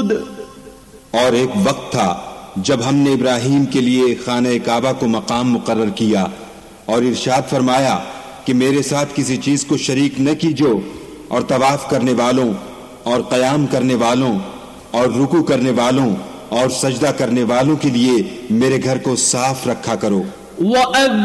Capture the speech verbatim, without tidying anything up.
और एक वक्त था जब हमने इब्राहीम के लिए खाने काबा को मकाम मुकर्रर किया और इरशाद फरमाया कि मेरे साथ किसी चीज को शरीक न कीजो, और तवाफ करने वालों और क़याम करने वालों और रुकू करने वालों और सजदा करने वालों के लिए मेरे घर को साफ रखा करो।